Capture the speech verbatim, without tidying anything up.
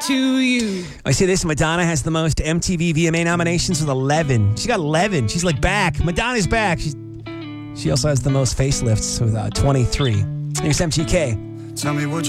to you. I see this. Madonna has the most M T V V M A nominations with eleven. She got eleven. She's like back. Madonna's back. She's, she also has the most facelifts with uh, twenty-three. Here's M G K. Tell me, would you